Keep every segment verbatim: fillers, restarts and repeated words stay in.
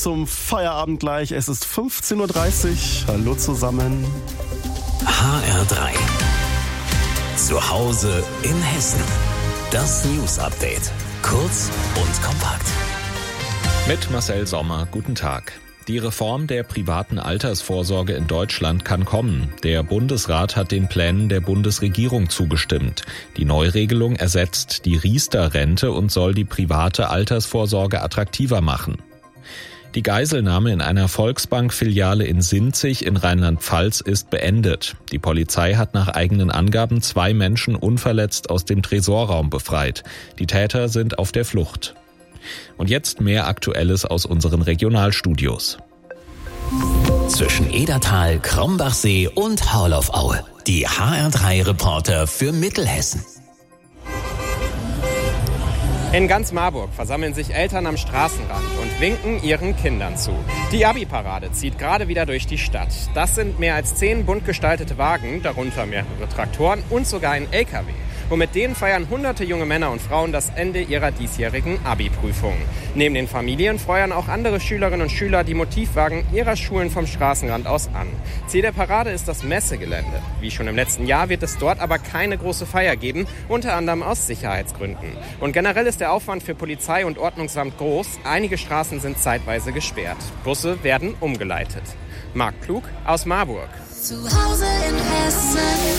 Zum Feierabend gleich. Es ist fünfzehn Uhr dreißig. Hallo zusammen. H R drei. Zu Hause in Hessen. Das News Update. Kurz und kompakt. Mit Marcel Sommer. Guten Tag. Die Reform der privaten Altersvorsorge in Deutschland kann kommen. Der Bundesrat hat den Plänen der Bundesregierung zugestimmt. Die Neuregelung ersetzt die Riester-Rente und soll die private Altersvorsorge attraktiver machen. Die Geiselnahme in einer Volksbank-Filiale in Sinzig in Rheinland-Pfalz ist beendet. Die Polizei hat nach eigenen Angaben zwei Menschen unverletzt aus dem Tresorraum befreit. Die Täter sind auf der Flucht. Und jetzt mehr Aktuelles aus unseren Regionalstudios. Zwischen Edertal, Krombachsee und Haurlauf-Aue. Die H R drei Reporter für Mittelhessen. In ganz Marburg versammeln sich Eltern am Straßenrand und winken ihren Kindern zu. Die Abi-Parade zieht gerade wieder durch die Stadt. Das sind mehr als zehn bunt gestaltete Wagen, darunter mehrere Traktoren und sogar ein L K W. Und mit denen feiern hunderte junge Männer und Frauen das Ende ihrer diesjährigen Abi-Prüfungen. Neben den Familien feuern auch andere Schülerinnen und Schüler die Motivwagen ihrer Schulen vom Straßenrand aus an. Ziel der Parade ist das Messegelände. Wie schon im letzten Jahr wird es dort aber keine große Feier geben, unter anderem aus Sicherheitsgründen. Und generell ist der Aufwand für Polizei und Ordnungsamt groß. Einige Straßen sind zeitweise gesperrt. Busse werden umgeleitet. Marc Klug aus Marburg. Zu Hause in Hessen.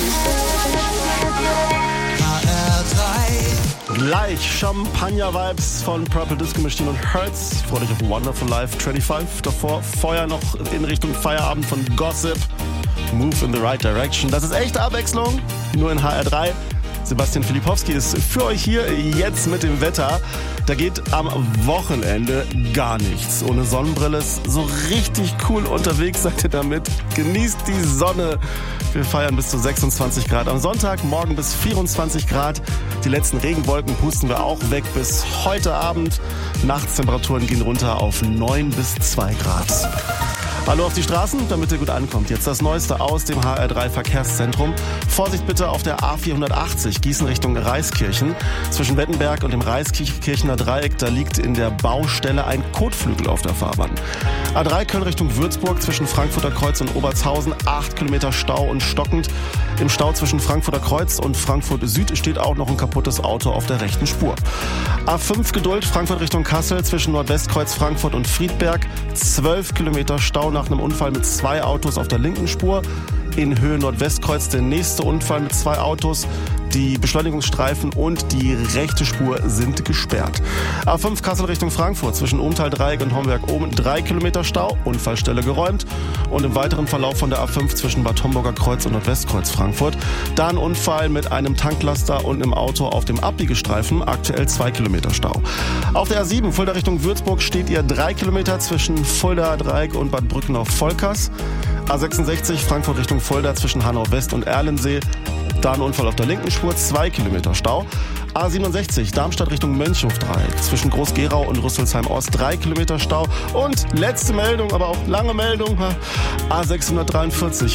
H R drei. Gleich Champagner-Vibes von Purple Disco Machine und Hertz. Freut euch auf Wonderful Life fünfundzwanzig. Davor Feuer noch in Richtung Feierabend von Gossip. Move in the right direction. Das ist echte Abwechslung, nur in H R drei. Sebastian Filipowski ist für euch hier jetzt mit dem Wetter. Da geht am Wochenende gar nichts. Ohne Sonnenbrille ist so richtig cool unterwegs, seid ihr damit. Genießt die Sonne. Wir feiern bis zu sechsundzwanzig Grad. Am Sonntag morgen bis vierundzwanzig Grad. Die letzten Regenwolken pusten wir auch weg bis heute Abend. Nachtstemperaturen gehen runter auf neun bis zwei Grad. Hallo auf die Straßen, damit ihr gut ankommt. Jetzt das Neueste aus dem H R drei Verkehrszentrum. Vorsicht bitte auf der A vierhundertachtzig, Gießen Richtung Reiskirchen. Zwischen Wettenberg und dem Reiskirchener Dreieck, da liegt in der Baustelle ein Kotflügel auf der Fahrbahn. A drei Köln Richtung Würzburg, zwischen Frankfurter Kreuz und Obertshausen, acht Kilometer Stau und stockend. Im Stau zwischen Frankfurter Kreuz und Frankfurt Süd steht auch noch ein kaputtes Auto auf der rechten Spur. A fünf Geduld, Frankfurt Richtung Kassel, zwischen Nordwestkreuz Frankfurt und Friedberg, zwölf Kilometer Stau nach einem Unfall mit zwei Autos auf der linken Spur. In Höhe Nordwestkreuz der nächste Unfall mit zwei Autos. Die Beschleunigungsstreifen und die rechte Spur sind gesperrt. A fünf Kassel Richtung Frankfurt, zwischen Ohmtal-Dreieck und Homberg-Oben drei Kilometer Stau, Unfallstelle geräumt. Und im weiteren Verlauf von der A fünf zwischen Bad Homburger Kreuz und Nordwestkreuz Frankfurt. Da ein Unfall mit einem Tanklaster und einem Auto auf dem Abbiegestreifen, aktuell zwei Kilometer Stau. Auf der A sieben Fulda Richtung Würzburg steht ihr drei Kilometer zwischen Fulda-Dreieck und Bad Brückenau-Volkers. A sechsundsechzig Frankfurt Richtung Fulda zwischen Hanau West und Erlensee. Da ein Unfall auf der linken Spur, zwei Kilometer Stau. A siebenundsechzig Darmstadt Richtung Mönchhof-Dreieck zwischen Groß-Gerau und Rüsselsheim-Ost, drei Kilometer Stau. Und letzte Meldung, aber auch lange Meldung, A sechshundertdreiundvierzig